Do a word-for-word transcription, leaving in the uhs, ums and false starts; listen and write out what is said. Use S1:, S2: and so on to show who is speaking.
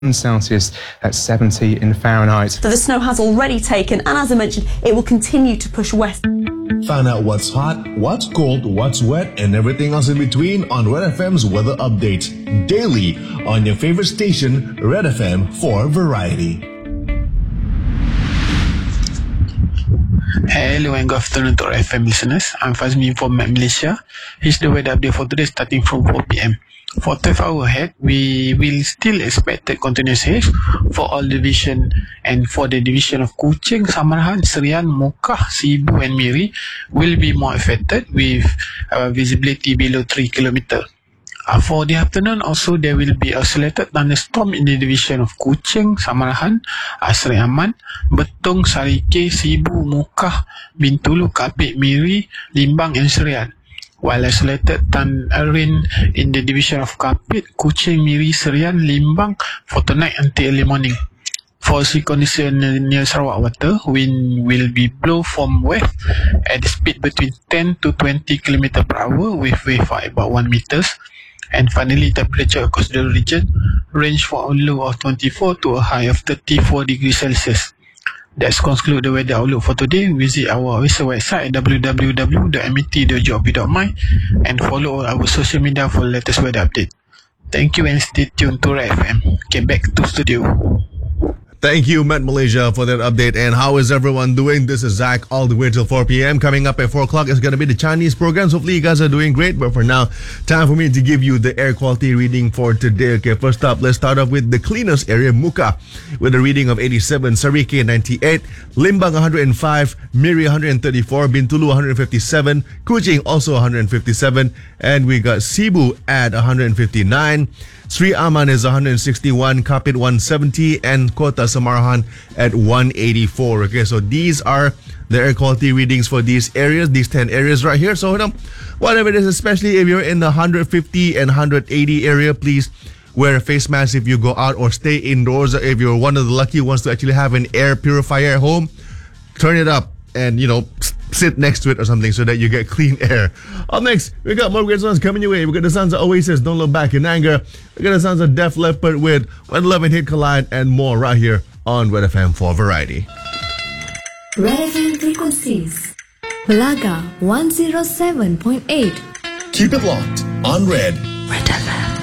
S1: Celsius at seventy in Fahrenheit.
S2: So the snow has already taken, and as I mentioned, it will continue to push west.
S3: Find out what's hot, what's cold, what's wet, and everything else in between on Red F M's weather updates daily on your favorite station, Red F M for Variety.
S4: Hello and good afternoon to our F M listeners. I'm Fazmi from Met Malaysia. Here's the weather update for today starting from four p.m. For twelve hours ahead, we will still expect a continuous haze for all division, and for the division of Kuching, Samarahan, Serian, Mocha, Sibu and Miri will be more affected with uh, visibility below three kilometers. Uh, for the afternoon also, there will be isolated thunderstorm in the division of Kuching, Samarahan, Asri Aman, Betong, Sarike, Sibu, Mocha, Bintulu, Kapit, Miri, Limbang and Serian. While isolated thunder rain in the division of Kapit, Kuching, Miri, Serian, Limbang for tonight until early morning. For sea condition near Sarawak water, wind will be blow from west at a speed between ten to twenty kilometers per hour with wave of about one meters. And finally, temperature across the region range from a low of twenty-four to a high of thirty-four degrees Celsius. That's conclude the weather outlook for today. Visit our website w w w dot m e t dot gov dot my and follow our social media for latest weather update. Thank you and stay tuned to Red F M. Okay, back to studio.
S5: Thank you, Met Malaysia, for that update. And how is everyone doing? This is Zach all the way till four p.m. Coming up at four o'clock is going to be the Chinese programs. Hopefully you guys are doing great. But for now, time for me to give you the air quality reading for today. Okay, first up, let's start off with the cleanest area, Muka, with a reading of eighty-seven, Sarike ninety-eight, Limbang one hundred five, Miri one hundred thirty-four, Bintulu one hundred fifty-seven, Kuching also one hundred fifty-seven, and we got Sibu at one hundred fifty-nine. Sri Aman is one hundred sixty-one, Kapit one hundred seventy, and Kota Samarahan at one hundred eighty-four. Okay, so these are the air quality readings for these areas, these ten areas right here. So, you know, whatever it is, especially if you're in the one hundred fifty and one hundred eighty area, please wear a face mask if you go out, or stay indoors. If you're one of the lucky ones to actually have an air purifier at home, turn it up and, you know, sit next to it or something so that you get clean air. Up next, we got more great songs coming your way. We got the sounds of Oasis, Don't Look Back in Anger. We got the sounds of Def Leppard with When Love and Hate Collide, and more right here on Red F M for Variety.
S6: Red F M frequencies. Malaga one oh seven point eight.
S3: Keep it locked on Red.
S6: Red F M.